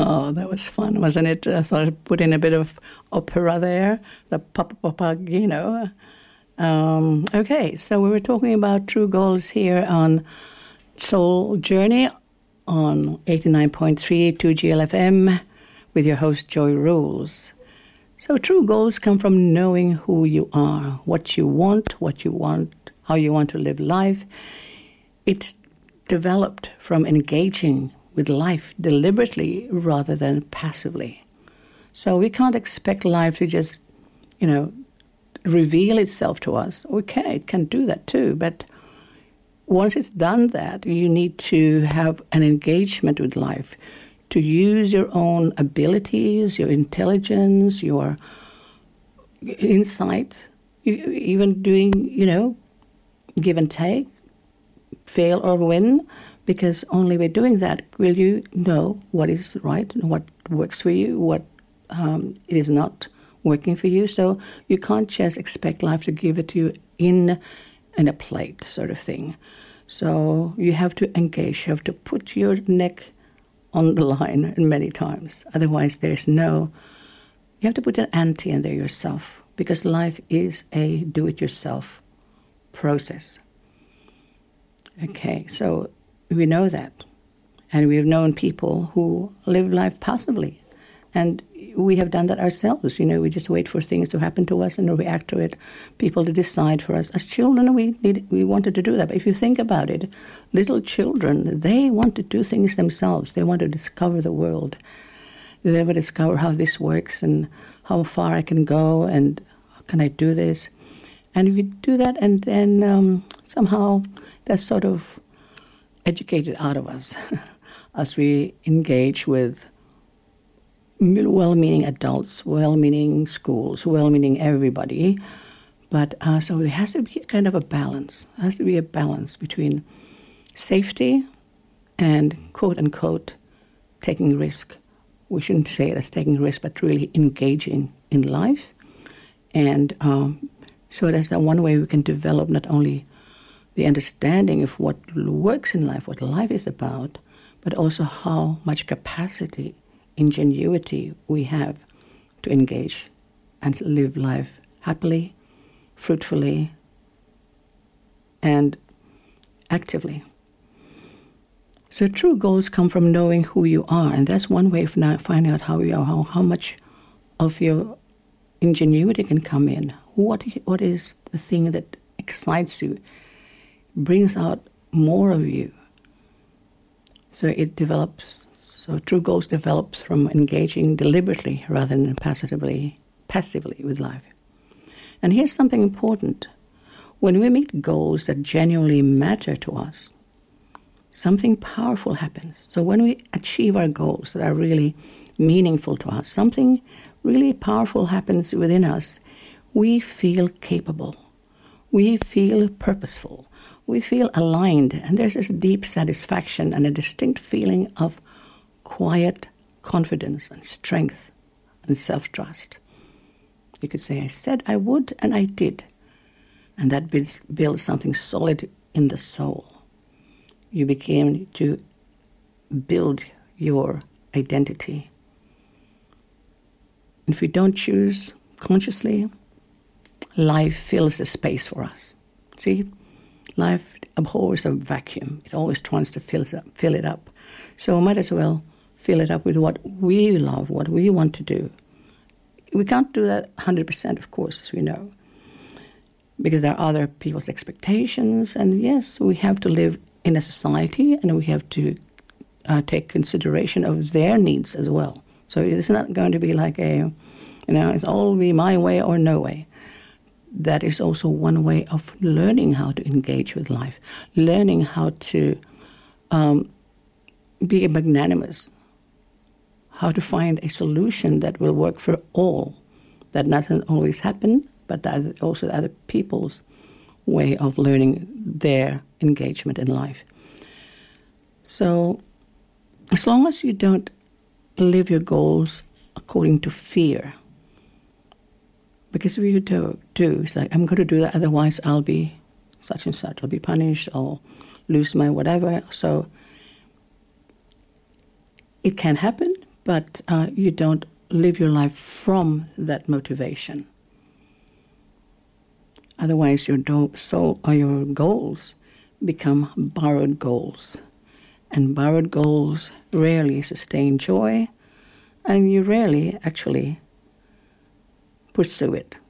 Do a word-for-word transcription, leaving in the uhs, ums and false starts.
Oh, that was fun, wasn't it? I thought I'd put in a bit of opera there, the Papageno. Um, okay, so we were talking about true goals here on Soul Journey on eighty-nine point three two G L F M with your host, Joy Rules. So true goals come from knowing who you are, what you want, what you want, how you want to live life. It's developed from engaging with life deliberately rather than passively. So we can't expect life to just, you know, reveal itself to us. Okay, it can do that too, but once it's done that, you need to have an engagement with life, to use your own abilities, your intelligence, your insight, even doing, you know, give and take, fail or win, because only by doing that will you know what is right and what works for you, what um, is not working for you. So you can't just expect life to give it to you in, in a plate sort of thing. So you have to engage, you have to put your neck on the line many times. Otherwise there's no, you have to put an ante in there yourself, because life is a do-it-yourself process. Okay, so we know that. And we've known people who live life passively. And we have done that ourselves. You know, we just wait for things to happen to us and react to it, people to decide for us. As children, we need, we wanted to do that. But if you think about it, little children, they want to do things themselves. They want to discover the world. They want to discover how this works and how far I can go and how can I do this. And we do that, and then um, somehow that's sort of educated out of us as we engage with well-meaning adults, well-meaning schools, well-meaning everybody. But uh, so there has to be kind of a balance. There has to be a balance between safety and, quote-unquote, taking risk. We shouldn't say it as taking risk, but really engaging in life. And um, so that's the one way we can develop not only the understanding of what works in life, what life is about, but also how much capacity, ingenuity we have to engage and live life happily, fruitfully, and actively. So true goals come from knowing who you are, and that's one way of finding out how you are, how, how much of your ingenuity can come in. What What is the thing that excites you, brings out more of you? So it develops, so true goals develops from engaging deliberately rather than passively, passively with life. And here's something important. When we meet goals that genuinely matter to us, something powerful happens. So when we achieve our goals that are really meaningful to us, something really powerful happens within us. We feel capable. We feel purposeful. We feel aligned, and there's this deep satisfaction and a distinct feeling of quiet confidence and strength and self-trust. You could say, I said I would, and I did. And that builds, builds something solid in the soul. You begin to build your identity. If we don't choose consciously, life fills the space for us. See? Life abhors a vacuum. It always tries to fill it up. Fill it up. So we might as well fill it up with what we love, what we want to do. We can't do that one hundred percent, of course, as we know, because there are other people's expectations. And yes, we have to live in a society, and we have to uh, take consideration of their needs as well. So it's not going to be like a, you know, it's all be my way or no way. That is also one way of learning how to engage with life, learning how to um, be magnanimous, how to find a solution that will work for all, that doesn't always happen, but that also other people's way of learning their engagement in life. So as long as you don't live your goals according to fear, because if you do, do, it's like, I'm going to do that, otherwise I'll be such and such, I'll be punished, I'll lose my whatever. So it can happen, but uh, you don't live your life from that motivation. Otherwise, your do- soul or your goals become borrowed goals, and borrowed goals rarely sustain joy, and you rarely actually pursue it.